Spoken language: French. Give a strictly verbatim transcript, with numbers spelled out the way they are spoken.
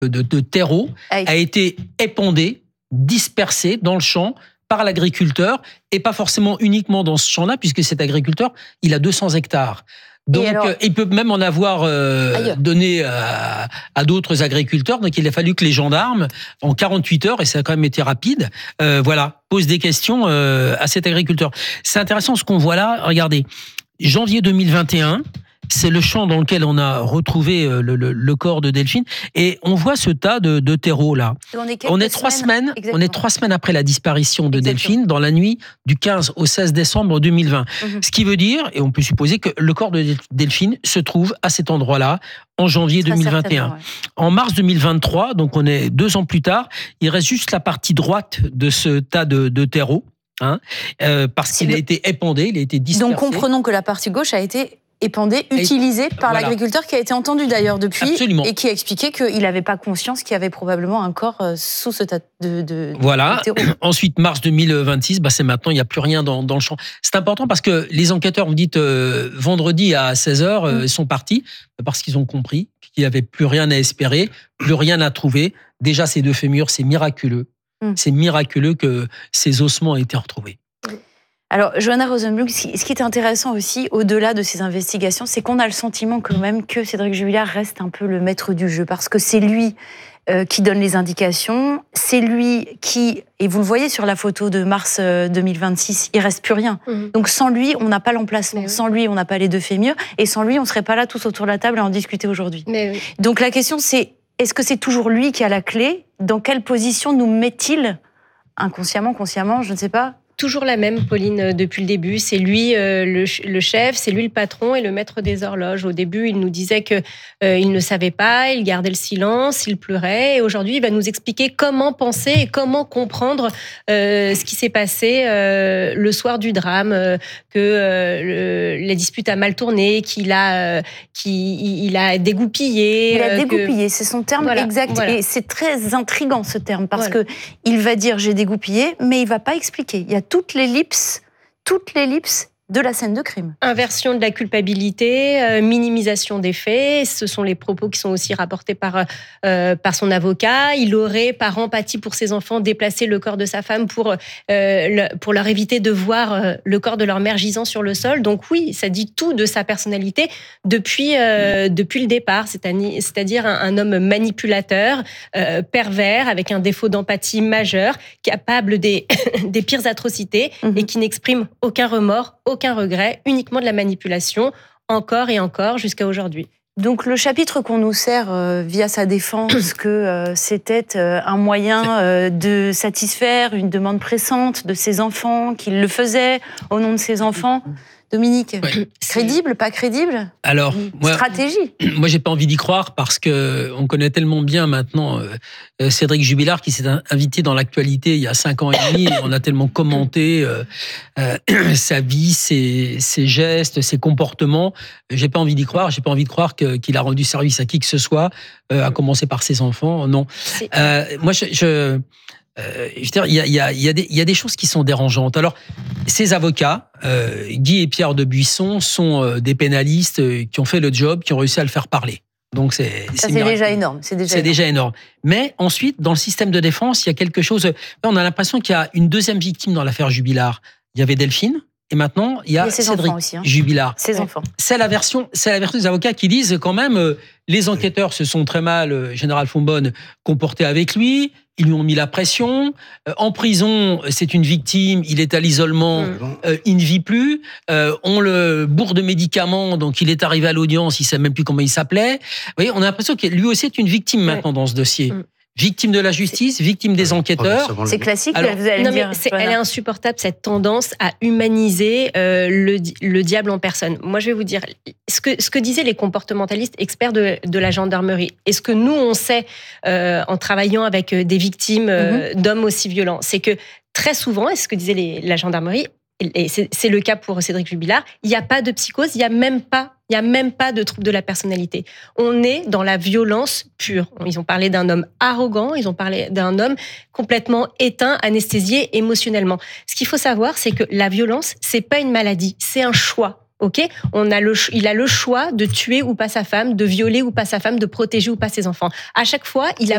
de, de terreau a été épandé, dispersé dans le champ par l'agriculteur, et pas forcément uniquement dans ce champ-là, puisque cet agriculteur, il a deux cents hectares. Donc, alors, euh, il peut même en avoir euh, donné à, à d'autres agriculteurs. Donc, il a fallu que les gendarmes, en quarante-huit heures, et ça a quand même été rapide, euh, voilà, posent des questions euh, à cet agriculteur. C'est intéressant ce qu'on voit là. Regardez, janvier deux mille vingt et un, c'est le champ dans lequel on a retrouvé le, le, le corps de Delphine, et on voit ce tas de, de terreau là. On est, on est trois semaines, semaines on est trois semaines après la disparition de exactement. Delphine, dans la nuit du quinze au seize décembre deux mille vingt. Mm-hmm. Ce qui veut dire, et on peut supposer que le corps de Delphine se trouve à cet endroit-là en janvier deux mille vingt et un. Ouais. En mars deux mille vingt-trois, donc on est deux ans plus tard, il reste juste la partie droite de ce tas de, de terreau, hein, euh, parce qu'il le... a été épandé, il a été dispersé. Donc comprenons que la partie gauche a été épandé, utilisé par voilà. l'agriculteur, qui a été entendu d'ailleurs depuis. Absolument. Et qui a expliqué qu'il n'avait pas conscience qu'il y avait probablement un corps sous ce tas de, de voilà. de terreau. Ensuite, mars deux mille vingt-six, bah c'est maintenant, il n'y a plus rien dans, dans le champ. C'est important parce que les enquêteurs, vous dites, euh, vendredi à seize heures, euh, mmh. sont partis parce qu'ils ont compris qu'il n'y avait plus rien à espérer, plus rien à trouver. Déjà, ces deux fémurs, c'est miraculeux. Mmh. C'est miraculeux que ces ossements aient été retrouvés. Alors, Johanna Rosenblum, ce qui est intéressant aussi, au-delà de ces investigations, c'est qu'on a le sentiment quand même que Cédric Jubilard reste un peu le maître du jeu, parce que c'est lui euh, qui donne les indications, c'est lui qui, et vous le voyez sur la photo de mars deux mille vingt-six, il reste plus rien. Mmh. Donc sans lui, on n'a pas l'emplacement, oui. sans lui, on n'a pas les deux fémurs, et sans lui, on ne serait pas là tous autour de la table à en discuter aujourd'hui. Oui. Donc la question, c'est, est-ce que c'est toujours lui qui a la clé ? Dans quelle position nous met-il ? Inconsciemment, consciemment, je ne sais pas. Toujours la même, Pauline, depuis le début. C'est lui euh, le, le chef, c'est lui le patron et le maître des horloges. Au début, il nous disait qu'il euh, ne savait pas, il gardait le silence, il pleurait. Et aujourd'hui, il va nous expliquer comment penser et comment comprendre euh, ce qui s'est passé euh, le soir du drame, euh, que euh, le, la dispute a mal tourné, qu'il a, euh, qu'il, il a dégoupillé. Il a euh, dégoupillé, que... c'est son terme voilà, exact. Voilà. Et c'est très intriguant, ce terme, parce voilà. qu'il va dire « j'ai dégoupillé », mais il ne va pas expliquer. Il y a toute l'ellipse, toute l'ellipse de la scène de crime. Inversion de la culpabilité, euh, minimisation des faits, ce sont les propos qui sont aussi rapportés par, euh, par son avocat. Il aurait, par empathie pour ses enfants, déplacé le corps de sa femme pour, euh, le, pour leur éviter de voir euh, le corps de leur mère gisant sur le sol. Donc oui, ça dit tout de sa personnalité depuis, euh, depuis le départ, c'est-à-dire un, un homme manipulateur, euh, pervers, avec un défaut d'empathie majeur, capable des, des pires atrocités mmh. et qui n'exprime aucun remords, aucun aucun regret, uniquement de la manipulation, encore et encore, jusqu'à aujourd'hui. Donc le chapitre qu'on nous sert euh, via sa défense, que euh, c'était euh, un moyen euh, de satisfaire une demande pressante de ses enfants, qu'il le faisait au nom de ses enfants. Dominique, ouais. crédible, pas crédible ? Alors, moi, stratégie. Moi, j'ai pas envie d'y croire parce que on connaît tellement bien maintenant euh, Cédric Jubilard qui s'est invité dans l'actualité il y a cinq ans et demi. Et on a tellement commenté euh, euh, sa vie, ses, ses gestes, ses comportements. J'ai pas envie d'y croire. J'ai pas envie de croire que, qu'il a rendu service à qui que ce soit, euh, à commencer par ses enfants. Non. Euh, moi, je. je Euh, je veux dire, il y a, il y a, il y a des, il y a des choses qui sont dérangeantes. Alors, ces avocats, euh, Guy et Pierre de Buisson, sont euh, des pénalistes euh, qui ont fait le job, qui ont réussi à le faire parler. Donc c'est, ça, c'est, c'est déjà énorme. C'est déjà, c'est énorme. déjà énorme. Mais ensuite, dans le système de défense, il y a quelque chose. On a l'impression qu'il y a une deuxième victime dans l'affaire Jubilard. Il y avait Delphine. Et maintenant, il y a, il y a ses Cédric aussi, hein. Jubilard. Ses enfants. C'est la version, c'est la version des avocats qui disent quand même, euh, les enquêteurs se sont très mal, euh, général Fonbonne, comportés avec lui. Ils lui ont mis la pression. Euh, en prison, c'est une victime. Il est à l'isolement. Mmh. Euh, il ne vit plus. Euh, on le bourre de médicaments. Donc, il est arrivé à l'audience. Il ne sait même plus comment il s'appelait. Vous voyez, on a l'impression que lui aussi est une victime maintenant ouais. dans ce dossier. Mmh. Victime de la justice, c'est... victime des enquêteurs. C'est classique. Alors, vous allez non, dire, mais c'est, elle est insupportable, cette tendance à humaniser euh, le, le diable en personne. Moi, je vais vous dire, ce que, ce que disaient les comportementalistes experts de, de la gendarmerie, et ce que nous, on sait euh, en travaillant avec des victimes euh, mm-hmm. d'hommes aussi violents, c'est que très souvent, et ce que disait les, la gendarmerie, et c'est, c'est le cas pour Cédric Jubilard, il n'y a pas de psychose, il n'y a même pas Il n'y a même pas de trouble de la personnalité. On est dans la violence pure. Ils ont parlé d'un homme arrogant, ils ont parlé d'un homme complètement éteint, anesthésié émotionnellement. Ce qu'il faut savoir, c'est que la violence, c'est pas une maladie, c'est un choix. Ok, on a le, il a le choix de tuer ou pas sa femme, de violer ou pas sa femme, de protéger ou pas ses enfants. À chaque fois, il a